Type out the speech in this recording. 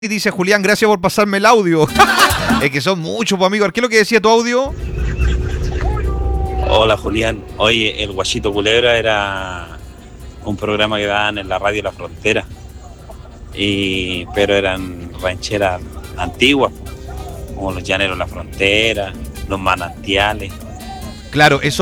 Y dice Julián, gracias por pasarme el audio. Es que son muchos, pues, amigo. ¿Qué es lo que decía tu audio? Hola Julián, oye, el Guachito Culebra era un programa que daban en la radio La Frontera, pero eran rancheras antiguas, como los Llaneros de la Frontera, los Manantiales. Claro, eso